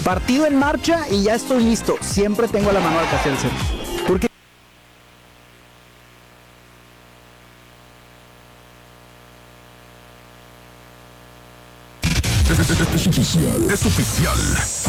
Partido en marcha y ya estoy listo. Siempre tengo a la mano Alka-Seltzer. Porque es oficial.